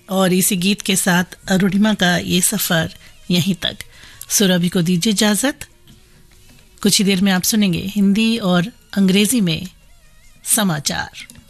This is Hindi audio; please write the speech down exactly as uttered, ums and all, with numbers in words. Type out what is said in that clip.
और इसी गीत के साथ अरुणिमा का ये सफर यहीं तक। सुरभि को दीजिए इजाजत। कुछ ही देर में आप सुनेंगे हिंदी और अंग्रेजी में समाचार।